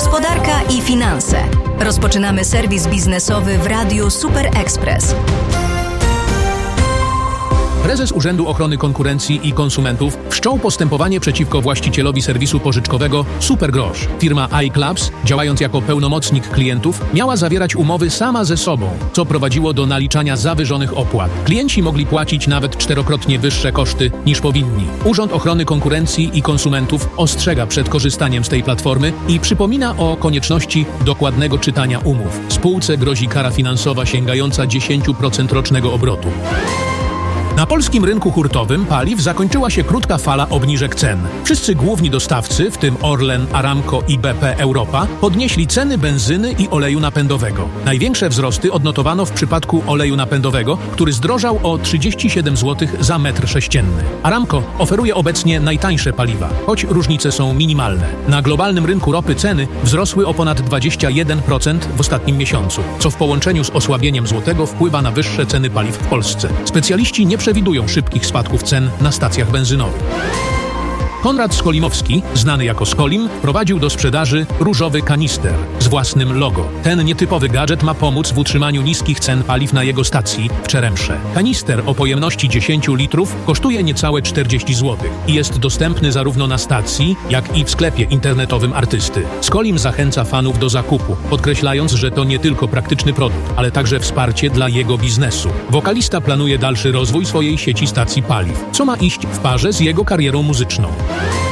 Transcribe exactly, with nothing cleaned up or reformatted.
Gospodarka i finanse. Rozpoczynamy serwis biznesowy w Radiu Super Express. Prezes Urzędu Ochrony Konkurencji i Konsumentów wszczął postępowanie przeciwko właścicielowi serwisu pożyczkowego Supergrosz. Firma iClubs, działając jako pełnomocnik klientów, miała zawierać umowy sama ze sobą, co prowadziło do naliczania zawyżonych opłat. Klienci mogli płacić nawet czterokrotnie wyższe koszty niż powinni. Urząd Ochrony Konkurencji i Konsumentów ostrzega przed korzystaniem z tej platformy i przypomina o konieczności dokładnego czytania umów. Spółce grozi kara finansowa sięgająca dziesięć procent rocznego obrotu. Na polskim rynku hurtowym paliw zakończyła się krótka fala obniżek cen. Wszyscy główni dostawcy, w tym Orlen, Aramco i B P Europa, podnieśli ceny benzyny i oleju napędowego. Największe wzrosty odnotowano w przypadku oleju napędowego, który zdrożał o trzydzieści siedem złotych za metr sześcienny. Aramco oferuje obecnie najtańsze paliwa, choć różnice są minimalne. Na globalnym rynku ropy ceny wzrosły o ponad dwadzieścia jeden procent w ostatnim miesiącu, co w połączeniu z osłabieniem złotego wpływa na wyższe ceny paliw w Polsce. Specjaliści nie przewidują szybkich spadków cen na stacjach benzynowych. Konrad Skolimowski, znany jako Skolim, prowadził do sprzedaży różowy kanister z własnym logo. Ten nietypowy gadżet ma pomóc w utrzymaniu niskich cen paliw na jego stacji w Czeremsze. Kanister o pojemności dziesięć litrów kosztuje niecałe czterdzieści złotych i jest dostępny zarówno na stacji, jak i w sklepie internetowym artysty. Skolim zachęca fanów do zakupu, podkreślając, że to nie tylko praktyczny produkt, ale także wsparcie dla jego biznesu. Wokalista planuje dalszy rozwój swojej sieci stacji paliw, co ma iść w parze z jego karierą muzyczną.